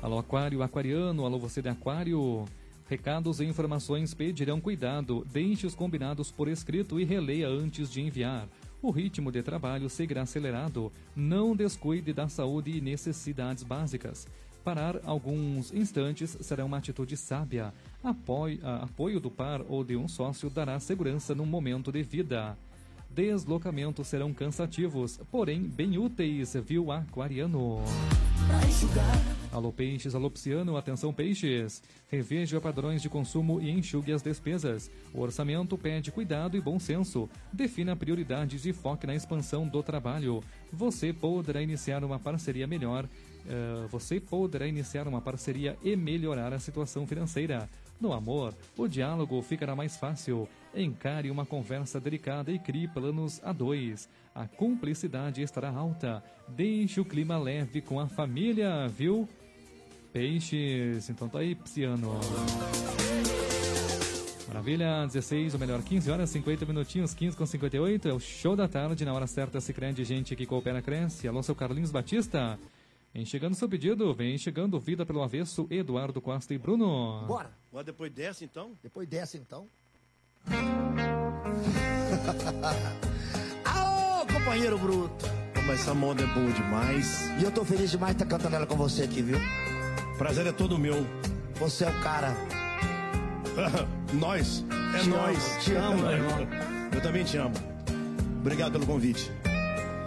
Alô, aquário, aquariano, alô, você de aquário. Recados e informações pedirão cuidado. Deixe os combinados por escrito e releia antes de enviar. O ritmo de trabalho seguirá acelerado. Não descuide da saúde e necessidades básicas. Parar alguns instantes será uma atitude sábia. Apoio do par ou de um sócio dará segurança num momento de vida. Deslocamentos serão cansativos, porém bem úteis, viu, aquariano? Alô, peixes, alô, pisciano, atenção, peixes. Reveja padrões de consumo e enxugue as despesas. O orçamento pede cuidado e bom senso. Defina prioridades e foque na expansão do trabalho. Você poderá iniciar uma parceria e melhorar a situação financeira. No amor, o diálogo ficará mais fácil. Encare uma conversa delicada e crie planos a dois. A cumplicidade estará alta. Deixe o clima leve com a família, viu? Peixes, então tá aí, pisciano. Maravilha, 16, ou melhor, 15 horas, 50 minutinhos, 15:58. É o show da tarde, na hora certa, Sicredi, gente que coopera, cresce. Alô, seu Carlinhos Batista. Vem chegando seu pedido, vem chegando Vida pelo Avesso, Eduardo Costa e Bruno. Bora! Bora depois dessa, então? Depois dessa, então. Alô, companheiro bruto! Mas essa moda é boa demais. E eu tô feliz demais de estar cantando ela com você aqui, viu? Prazer é todo meu. Você é o cara. Nós. É Te nós. amo, te amo, meu irmão. Eu também te amo. Obrigado pelo convite.